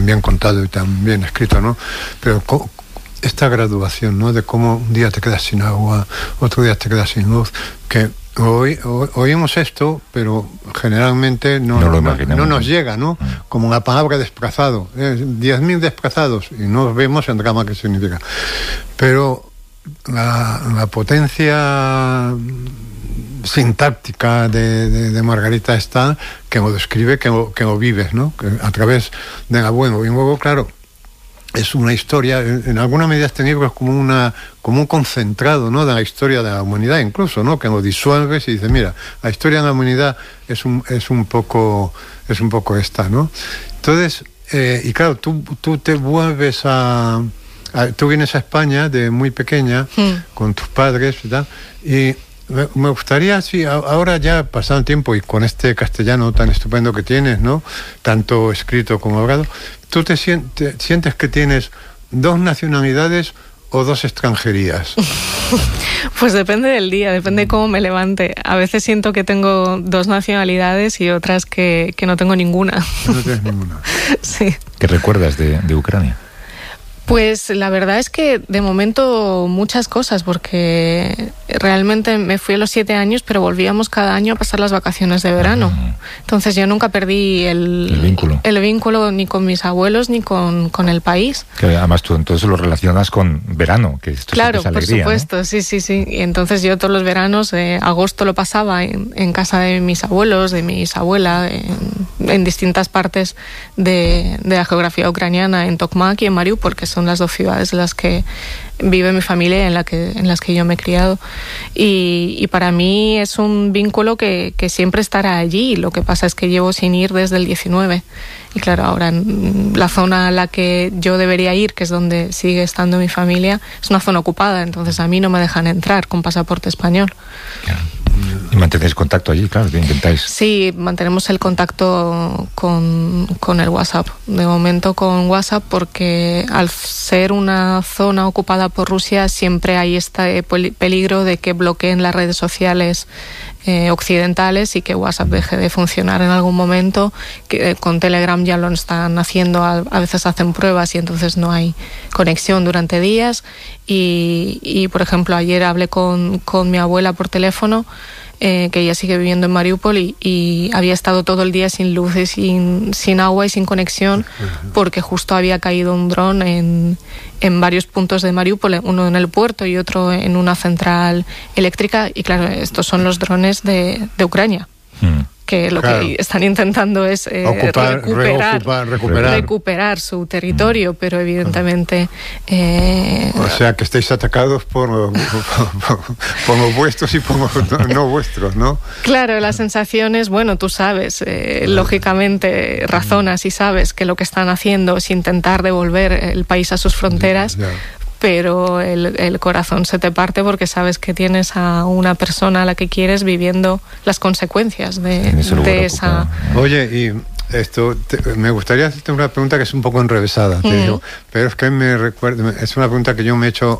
bien contado y tan bien escrito, ¿no? Pero esta graduación, ¿no? De cómo un día te quedas sin agua, otro día te quedas sin luz, que oímos esto, pero generalmente no nos llega, ¿no? Como la palabra desplazado, 10.000 desplazados, y no vemos el drama que significa. Pero la potencia sintáctica de Margarita está que lo describe, que lo vives, ¿no? Que a través de la buena. Y luego, claro, es una historia, en alguna medida este libro es como un concentrado, ¿no? De la historia de la humanidad, incluso, ¿no? Que lo disuelves y dices, mira, la historia de la humanidad es un poco esta, ¿no? Entonces, y claro, tú te vuelves tú vienes a España de muy pequeña, con tus padres, ¿verdad? Y me gustaría, si ahora ya pasado el tiempo y con este castellano tan estupendo que tienes, ¿no? Tanto escrito como hablado, ¿tú te sientes que tienes 2 nacionalidades o 2 extranjerías? Pues depende del día, depende de cómo me levante. A veces siento que tengo 2 nacionalidades y otras que no tengo ninguna. No tienes ninguna. Sí. ¿Qué recuerdas de Ucrania? Pues la verdad es que de momento muchas cosas, porque realmente me fui a los 7 años, pero volvíamos cada año a pasar las vacaciones de verano. Entonces yo nunca perdí el vínculo ni con mis abuelos ni con el país. Que además tú entonces lo relacionas con verano, que esto claro, es alegría, por supuesto, ¿no? Sí. Y entonces yo todos los veranos, agosto lo pasaba en casa de mis abuelos, de mis abuelas, en distintas partes de la geografía ucraniana, en Tokmak y en Mariupol, que son las 2 ciudades en las que vive mi familia y en las que yo me he criado. Y para mí es un vínculo que siempre estará allí. Lo que pasa es que llevo sin ir desde el 19. Y claro, ahora la zona a la que yo debería ir, que es donde sigue estando mi familia, es una zona ocupada. Entonces a mí no me dejan entrar con pasaporte español. Claro. ¿Y mantenéis contacto allí? Claro, ¿qué intentáis? Sí, mantenemos el contacto con el WhatsApp. De momento con WhatsApp, porque al ser una zona ocupada por Rusia siempre hay este peligro de que bloqueen las redes sociales occidentales y que WhatsApp deje de funcionar en algún momento. Que con Telegram ya lo están haciendo, a veces hacen pruebas y entonces no hay conexión durante días. Y por ejemplo, ayer hablé con mi abuela por teléfono, que ella sigue viviendo en Mariupol y había estado todo el día sin luz y sin agua y sin conexión, porque justo había caído un dron en varios puntos de Mariupol, uno en el puerto y otro en una central eléctrica. Y claro, estos son los drones de Ucrania. Que lo que están intentando es recuperar su territorio, pero evidentemente... o sea, que estáis atacados por los vuestros y por los no vuestros, ¿no? Claro, la sensación es, bueno, tú sabes, lógicamente razonas y sabes que lo que están haciendo es intentar devolver el país a sus fronteras, pero el corazón se te parte porque sabes que tienes a una persona a la que quieres viviendo las consecuencias de esa... Oye, y me gustaría hacerte una pregunta que es un poco enrevesada, te digo, pero es que es una pregunta que yo me he hecho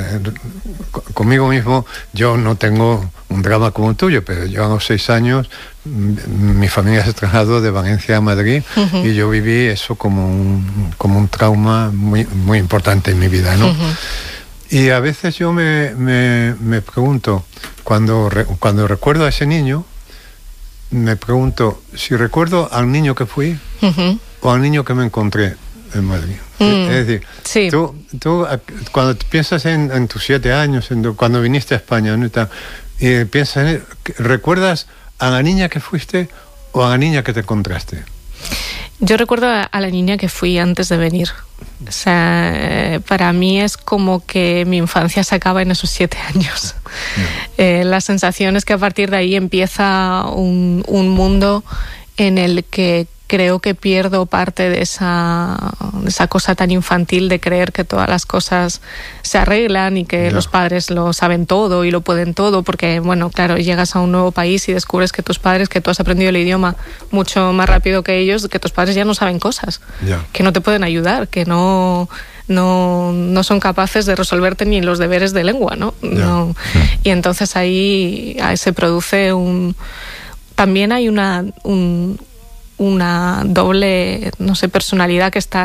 conmigo mismo. Yo no tengo un drama como el tuyo, pero yo a los 6 años mi familia se trasladó de Valencia a Madrid y yo viví eso como un trauma muy, muy importante en mi vida, ¿no? Y a veces yo me pregunto, cuando recuerdo a ese niño, me pregunto si recuerdo al niño que fui o al niño que me encontré en Madrid. Es decir, sí. tú cuando piensas en tus 7 años, cuando viniste a España, ¿no? Y piensas ¿recuerdas a la niña que fuiste o a la niña que te encontraste? Yo recuerdo a la niña que fui antes de venir. O sea, para mí es como que mi infancia se acaba en esos 7 años. La sensación es que a partir de ahí empieza un mundo en el que creo que pierdo parte de esa cosa tan infantil de creer que todas las cosas se arreglan y que los padres lo saben todo y lo pueden todo, porque, bueno, claro, llegas a un nuevo país y descubres que tus padres, que tú has aprendido el idioma mucho más rápido que ellos, que tus padres ya no saben cosas, que no te pueden ayudar, que no son capaces de resolverte ni los deberes de lengua, ¿no? Y entonces ahí se produce también hay una doble, no sé, personalidad que está